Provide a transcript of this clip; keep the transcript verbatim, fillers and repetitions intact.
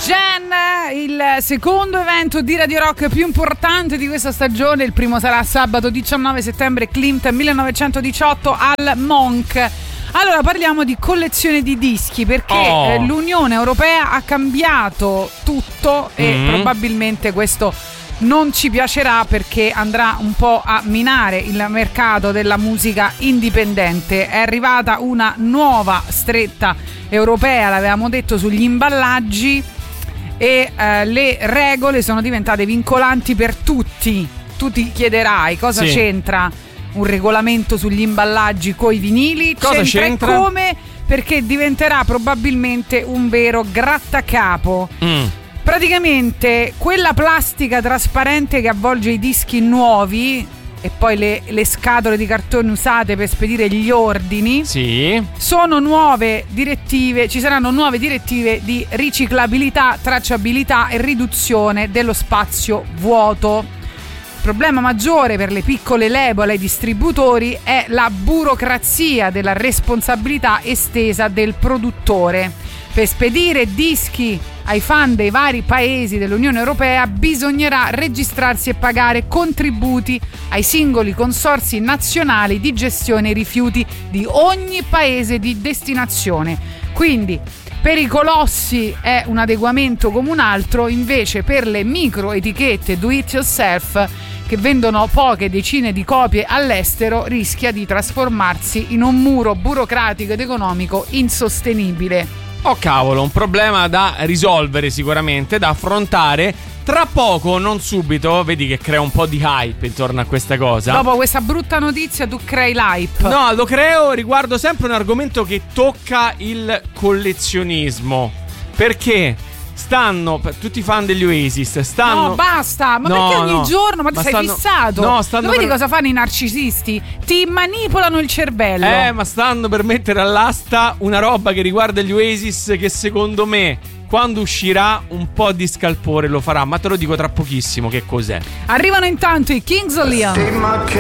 Gen, il secondo evento di Radio Rock più importante di questa stagione. Il primo sarà sabato diciannove settembre, Klimt millenovecentodiciotto al Monk. Allora parliamo di collezione di dischi, perché oh. eh, l'Unione Europea ha cambiato tutto e mm-hmm. probabilmente questo non ci piacerà, perché andrà un po' a minare il mercato della musica indipendente. È arrivata una nuova stretta europea, l'avevamo detto, sugli imballaggi, e eh, le regole sono diventate vincolanti per tutti. Tu ti chiederai cosa sì. c'entra un regolamento sugli imballaggi coi vinili. Cosa c'entra, c'entra? E come? Perché diventerà probabilmente un vero grattacapo. Mm. Praticamente quella plastica trasparente che avvolge i dischi nuovi e poi le, le scatole di cartone usate per spedire gli ordini, sì. sono nuove direttive, ci saranno nuove direttive di riciclabilità, tracciabilità e riduzione dello spazio vuoto. Il problema maggiore per le piccole label e i distributori è la burocrazia della responsabilità estesa del produttore. Per spedire dischi ai fan dei vari paesi dell'Unione Europea bisognerà registrarsi e pagare contributi ai singoli consorzi nazionali di gestione rifiuti di ogni paese di destinazione. Quindi per i colossi è un adeguamento come un altro, invece per le micro etichette do it yourself che vendono poche decine di copie all'estero rischia di trasformarsi in un muro burocratico ed economico insostenibile. Oh cavolo, un problema da risolvere sicuramente, da affrontare tra poco, non subito. Vedi che crea un po' di hype intorno a questa cosa. Dopo questa brutta notizia tu crei l'hype. No, lo creo riguardo sempre un argomento che tocca il collezionismo. Perché stanno, tutti i fan degli Oasis stanno... No, basta, ma no, perché ogni no. giorno? Ma ti ma sei stanno... fissato? No, stanno Lo vedi per... cosa fanno i narcisisti? Ti manipolano il cervello. Eh, ma stanno per mettere all'asta una roba che riguarda gli Oasis che secondo me, quando uscirà, un po' di scalpore lo farà. Ma te lo dico tra pochissimo che cos'è. Arrivano intanto i Kings of Leon.